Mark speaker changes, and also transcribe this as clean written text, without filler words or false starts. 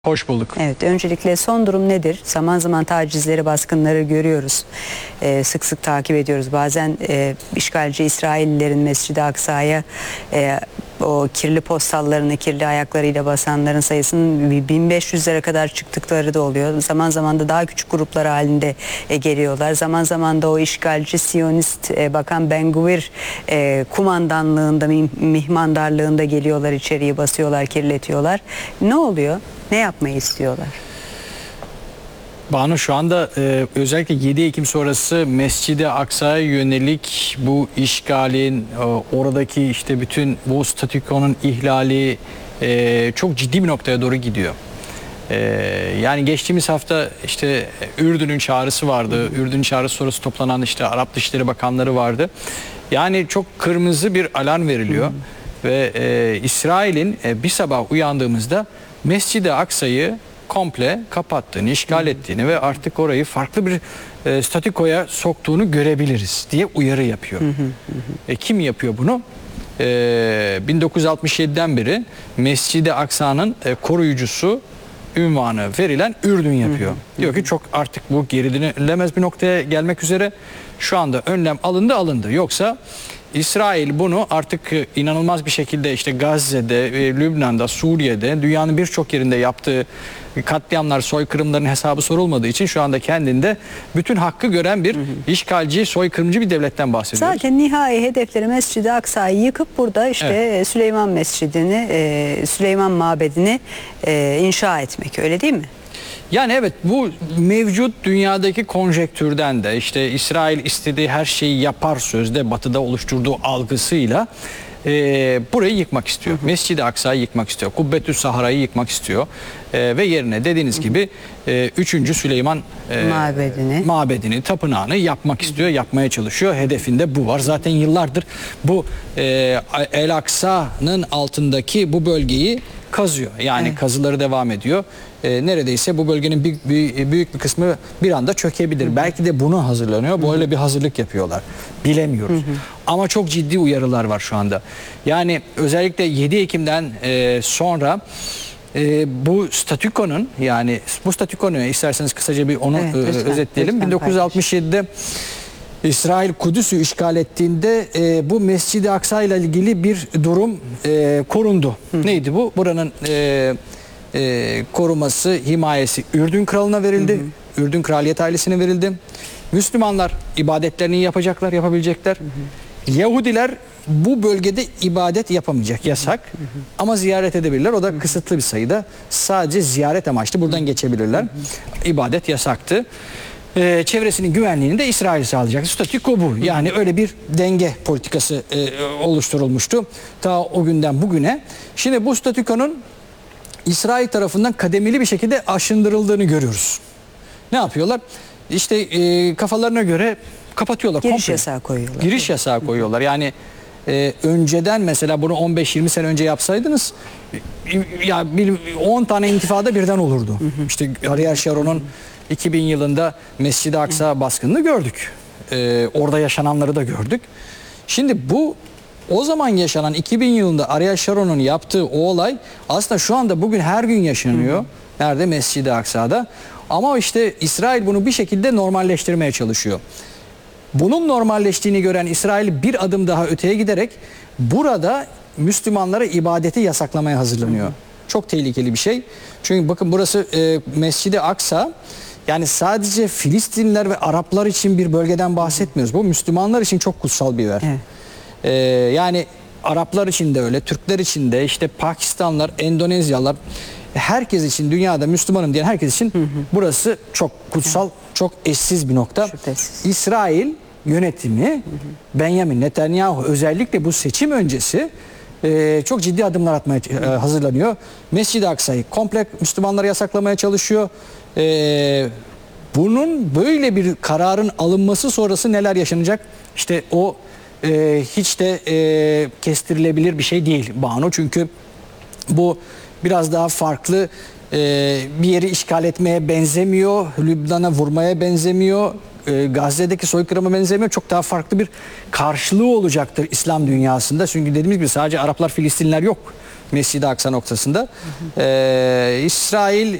Speaker 1: Hoş bulduk.
Speaker 2: Evet, öncelikle son durum nedir? Zaman zaman tacizleri, baskınları görüyoruz. Sık sık takip ediyoruz. Bazen işgalci İsraillilerin Mescid-i Aksa'ya o kirli postallarını, kirli ayaklarıyla basanların sayısının 1500'lere kadar çıktıkları da oluyor. Zaman zaman da daha küçük gruplar halinde geliyorlar. Zaman zaman da o işgalci Siyonist Bakan Ben-Gvir kumandanlığında, mihmandarlığında geliyorlar, içeriye basıyorlar, kirletiyorlar. Ne oluyor? Ne yapmayı istiyorlar?
Speaker 1: Banu, şu anda özellikle 7 Ekim sonrası Mescid-i Aksa'ya yönelik bu işgalin, oradaki işte bütün bu statükonun ihlali çok ciddi bir noktaya doğru gidiyor. Yani geçtiğimiz hafta işte Ürdün'ün çağrısı vardı. Ürdün'ün çağrısı sonrası toplanan işte Arap Dışişleri Bakanları vardı. Yani çok kırmızı bir alarm veriliyor. Ve İsrail'in bir sabah uyandığımızda Mescid-i Aksa'yı komple kapattığını, işgal ettiğini ve artık orayı farklı bir statükoya soktuğunu görebiliriz diye uyarı yapıyor. Kim yapıyor bunu? 1967'den beri Mescid-i Aksa'nın koruyucusu ünvanı verilen Ürdün yapıyor. Diyor ki çok artık bu geri dönülemez bir noktaya gelmek üzere, şu anda önlem alındı. Yoksa İsrail bunu artık inanılmaz bir şekilde işte Gazze'de, Lübnan'da, Suriye'de, dünyanın birçok yerinde yaptığı katliamlar, soykırımların hesabı sorulmadığı için şu anda kendinde bütün hakkı gören bir işgalci, soykırımcı bir devletten bahsediyoruz.
Speaker 2: Zaten nihai hedefleri Mescid-i Aksa'yı yıkıp burada işte Süleyman Mescidini, Süleyman Mabedi'ni inşa etmek, öyle değil mi?
Speaker 1: Yani evet, bu mevcut dünyadaki konjektürden de işte İsrail istediği her şeyi yapar sözde Batı'da oluşturduğu algısıyla burayı yıkmak istiyor. Mescid-i Aksa'yı yıkmak istiyor. Kubbetü's Sahara'yı yıkmak istiyor. Ve yerine dediğiniz gibi 3. Süleyman Mabedi'ni, tapınağını yapmak istiyor. Yapmaya çalışıyor. Hedefinde bu var. Zaten yıllardır bu El Aksa'nın altındaki bu bölgeyi kazıyor. Yani kazıları devam ediyor. Neredeyse bu bölgenin büyük bir kısmı bir anda çökebilir. Belki de buna hazırlanıyor. Böyle bir hazırlık yapıyorlar. Bilemiyoruz. Ama çok ciddi uyarılar var şu anda. Yani özellikle 7 Ekim'den sonra bu statükonun, yani bu statükonu isterseniz kısaca bir onu özetleyelim. 1967'de İsrail Kudüs'ü işgal ettiğinde bu Mescid-i Aksa ile ilgili bir durum korundu. Neydi bu? Buranın koruması, himayesi Ürdün Kralı'na verildi. Ürdün Kraliyet ailesine verildi. Müslümanlar ibadetlerini yapacaklar, yapabilecekler. Yahudiler bu bölgede ibadet yapamayacak, yasak. Ama ziyaret edebilirler. O da kısıtlı bir sayıda. Sadece ziyaret amaçlı buradan geçebilirler. İbadet yasaktı. Çevresinin güvenliğini de İsrail sağlayacak. Statüko bu. Yani öyle bir denge politikası oluşturulmuştu. Ta o günden bugüne. Şimdi bu statükonun İsrail tarafından kademeli bir şekilde aşındırıldığını görüyoruz. Ne yapıyorlar? İşte kafalarına göre kapatıyorlar.
Speaker 2: Giriş yasağı koyuyorlar.
Speaker 1: Giriş yasağı koyuyorlar. Yani önceden mesela bunu 15-20 sene önce yapsaydınız ya 10 tane intifada birden olurdu. İşte Ariel Sharon'un 2000 yılında Mescid-i Aksa baskınını gördük. Orada yaşananları da gördük. Şimdi bu o zaman yaşanan 2000 yılında Ariel Sharon'un yaptığı o olay aslında şu anda bugün her gün yaşanıyor. Nerede? Mescid-i Aksa'da. Ama işte İsrail bunu bir şekilde normalleştirmeye çalışıyor. Bunun normalleştiğini gören İsrail bir adım daha öteye giderek burada Müslümanlara ibadeti yasaklamaya hazırlanıyor. Çok tehlikeli bir şey. Çünkü bakın burası Mescid-i Aksa. Yani sadece Filistinliler ve Araplar için bir bölgeden bahsetmiyoruz. Bu Müslümanlar için çok kutsal bir yer. Yani Araplar için de öyle, Türkler için de, işte Pakistanlılar, Endonezyalılar, herkes için, dünyada Müslümanım diyen herkes için burası çok kutsal, çok eşsiz bir nokta.
Speaker 2: Şüphesiz.
Speaker 1: İsrail yönetimi, Benjamin Netanyahu özellikle bu seçim öncesi çok ciddi adımlar atmaya hazırlanıyor. Mescid-i Aksa'yı komple Müslümanlara yasaklamaya çalışıyor. Bunun böyle bir kararın alınması sonrası neler yaşanacak? İşte o hiç de kestirilebilir bir şey değil Banu. Çünkü bu biraz daha farklı, bir yeri işgal etmeye benzemiyor. Lübnan'a vurmaya benzemiyor. Gazze'deki soykırıma benzemiyor. Çok daha farklı bir karşılığı olacaktır İslam dünyasında. Çünkü dediğimiz gibi sadece Araplar, Filistinliler yok. Mescid-i Aksa noktasında. İsrail